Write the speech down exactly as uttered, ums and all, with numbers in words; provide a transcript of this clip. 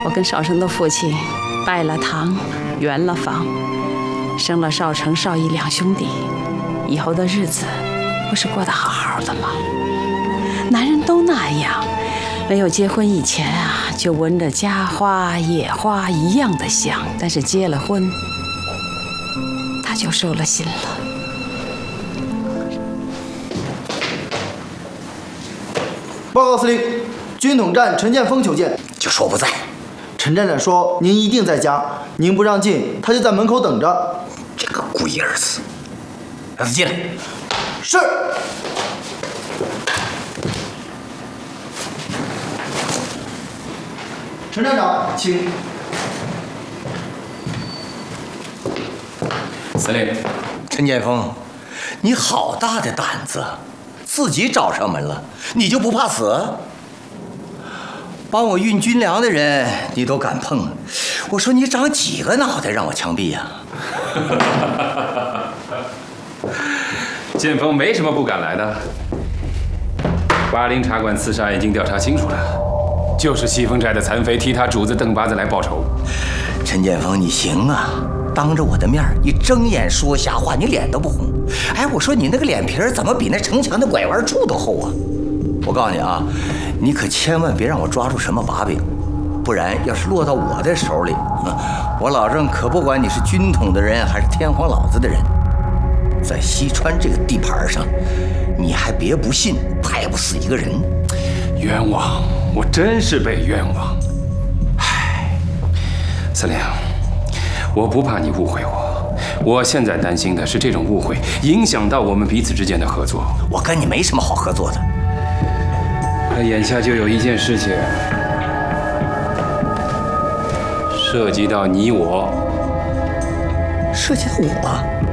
我跟少成的父亲拜了堂，圆了房，生了少成、少义两兄弟，以后的日子不是过得好好的吗？男人都那样，没有结婚以前啊，就闻着家花野花一样的香，但是结了婚，他就收了心了。 报告司令，军统站陈建锋求见。 就说不在。 陈站长说您一定在家，您不让进，他就在门口等着。 这个龟儿子，让他进来。 是。陈站长，请。 司令，陈建锋，你好大的胆子，自己找上门了，你就不怕死？帮我运军粮的人你都敢碰，我说你长几个脑袋让我枪毙呀？ 建锋没什么不敢来的。巴陵茶馆刺杀已经调查清楚了，就是西风寨的残匪替他主子邓八子来报仇。 陈建锋，你行啊！当着我的面，你睁眼说瞎话，你脸都不红。哎，我说你那个脸皮怎么比那城墙的拐弯处都厚啊？我告诉你啊，你可千万别让我抓住什么把柄，不然要是落到我的手里，我老郑可不管你是军统的人还是天皇老子的人，在西川这个地盘上，你还别不信，拍不死一个人。 冤枉，我真是被冤枉。唉，司令，我不怕你误会我，我现在担心的是这种误会影响到我们彼此之间的合作。 我跟你没什么好合作的。 可眼下就有一件事情涉及到你我。 涉及到我？